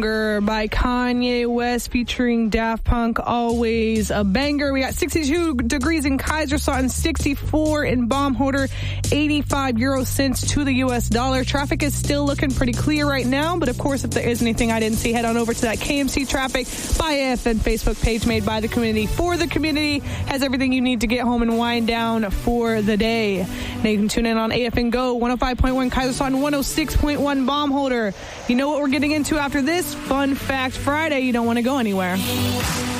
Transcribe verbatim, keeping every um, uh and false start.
by Kanye West featuring Daft Punk, always a banger. We got sixty-two degrees in Kaiserslautern, sixty-four in Baumholder, eighty-five euro cents to the U S dollar. Traffic is still looking pretty clear right now, but of course, if there is anything I didn't see, head on over to that K M C Traffic by A F N Facebook page made by the community for the community. Has everything you need to get home and wind down for the day. Now you can tune in on A F N Go, one oh five point one Kaiserslautern, one oh six point one Baumholder. You know what we're getting into after this? Fun Fact Friday. You don't want to go anywhere.